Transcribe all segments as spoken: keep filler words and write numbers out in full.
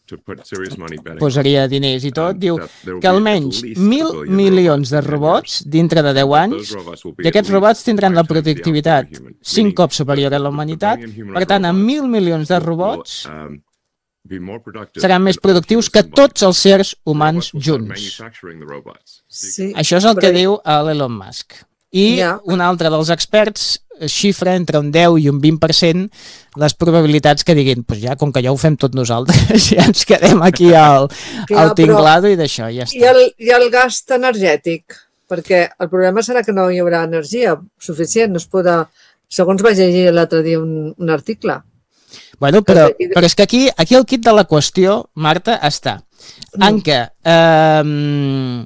posaria diners i tot, diu que almenys mil milions de robots dintre de deu anys, i aquests robots tindran la productivitat cinc cops superior a la humanitat. Per tant, amb mil milions de robots seran més productius que tots els sers humans junts. Sí, Això és el que diu Elon Musk. I Ja. un altre dels experts xifra entre un deu i un vint per cent les probabilitats que diguin, pues ja, com que ja ho fem tot nosaltres, ja ens quedem aquí al, Clar, al tinglado i d'això, ja I està. el, I el gast energètic, perquè el problema serà que no hi haurà energia suficient, no es podrà... Segons vaig llegir l'altre dia un, un article. Bueno, però, però és que aquí, aquí el kit de la qüestió, Marta, està en què eh,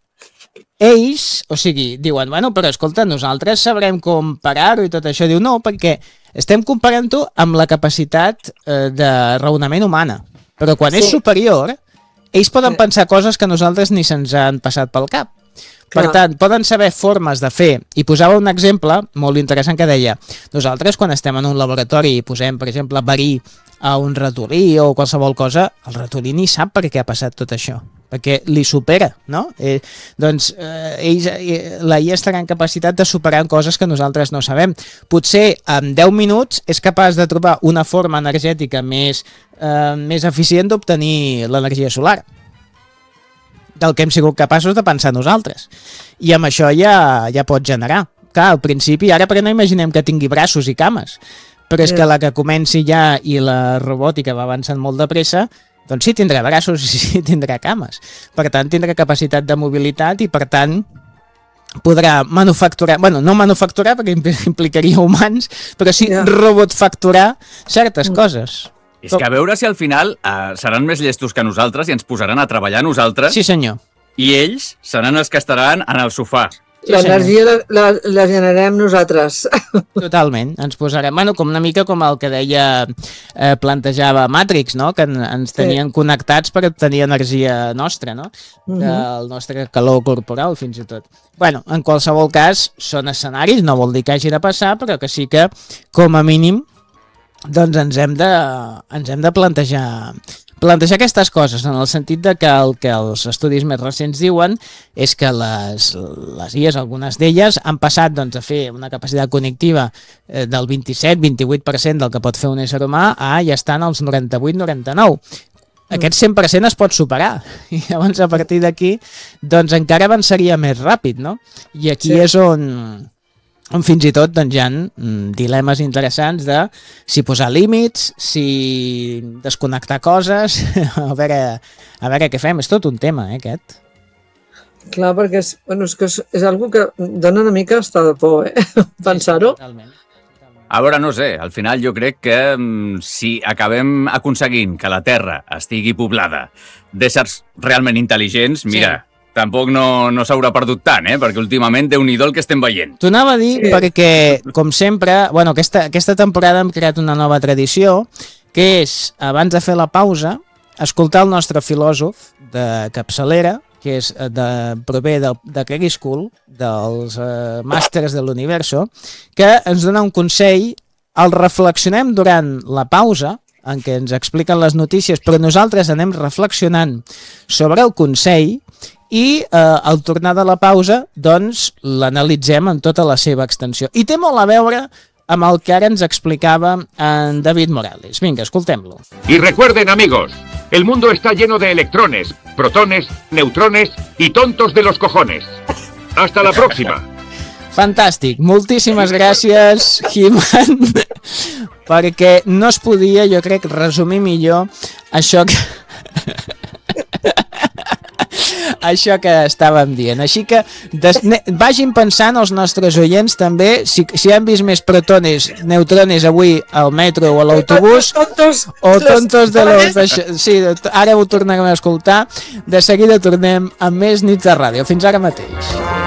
ells, o sigui, diuen, bueno, però escolta, nosaltres sabrem comparar-ho i tot això. Diu, no, perquè estem comparant-ho amb la capacitat eh, de raonament humana. Però quan Sí. és superior, ells poden Sí. pensar coses que nosaltres ni se'ns han passat pel cap. Per Clar. tant, poden saber formes de fer. I posava un exemple molt interessant que deia, nosaltres quan estem en un laboratori i posem, per exemple, verí a un ratolí o qualsevol cosa, el ratolí ni sap per què ha passat tot això, perquè li supera, no? Eh, doncs eh, ells, eh, la I A estarà en capacitat de superar coses que nosaltres no sabem. Potser en deu minuts és capaç de trobar una forma energètica més, eh, més eficient d'obtenir l'energia solar, del que hem sigut capaços de pensar nosaltres. I amb això ja, ja pot generar. Clar, al principi, ara perquè no imaginem que tingui braços i cames, però és Ja. que la que comenci ja i la robòtica va avançant molt de pressa, doncs sí tindrà braços i sí tindrà cames. Per tant, tindrà capacitat de mobilitat i, per tant, podrà manufacturar, bueno, no manufacturar perquè impl- implicaria humans, però sí Ja. robotfacturar certes coses. És que a veure si al final eh, seran més llestos que nosaltres i ens posaran a treballar nosaltres Sí, senyor. i ells seran els que estaran en el sofà. Sí, L'energia la, la, la generem nosaltres. Totalment, ens posarem, bueno, com una mica com el que deia, eh, plantejava Matrix, no? Que en, ens tenien connectats per obtenir energia nostra, no? Del nostre calor corporal, fins i tot. Bueno, en qualsevol cas, són escenaris, no vol dir que hagi de passar, però que sí que, com a mínim, doncs ens hem de, ens hem de plantejar plantejar aquestes coses, en el sentit de que el que els estudis més recents diuen és que les, les I As, algunes d'elles, han passat doncs, a fer una capacitat cognitiva eh, del vint-i-set a vint-i-vuit per cent del que pot fer un ésser humà a ja estan als noranta-vuit noranta-nou. Aquest cent per cent es pot superar i llavors a partir d'aquí doncs encara avançaria més ràpid, no? I aquí Sí. és on on fins i tot doncs, hi ha mm, dilemes interessants de si posar límits, si desconnectar coses, a veure, a veure què fem. És tot un tema, eh, aquest. Clar, perquè és, bueno, és, que és, és algo que dona una mica estar de por, eh? Pensar-ho. Totalment. A veure, no sé, al final jo crec que mm, si acabem aconseguint que la Terra estigui poblada d'éssers realment intel·ligents, mira, tampoc no, no s'haurà perdut tant, eh? Perquè últimament déu-n'hi-do el que estem veient. T'ho anava a dir Sí. perquè, com sempre, bueno, aquesta, aquesta temporada hem creat una nova tradició, que és, abans de fer la pausa, escoltar el nostre filòsof de capçalera, que és de, prové de, de Craig School, dels eh, màsters de l'Universo, que ens dona un consell, el reflexionem durant la pausa, en què ens expliquen les notícies, però nosaltres anem reflexionant sobre el consell i eh, al tornar de la pausa doncs l'analitzem en tota la seva extensió. I té molt a veure amb el que ara ens explicava en David Morales. Vinga, escoltem-lo. Y recuerden, amigos, el mundo está lleno de electrones, protones, neutrones y tontos de los cojones. Hasta la próxima. Fantàstic, moltíssimes gràcies, He-Man, perquè no es podia, jo crec, resumir millor això que... això que estàvem dient. Així que des, ne, vagin pensant els nostres oients també si, si han vist més protones, neutrones avui al metro o a l'autobús Tontos, o los- tontos de los... Això, sí, ara ho tornarem a escoltar. De seguida tornem amb més nits de ràdio. Fins ara mateix.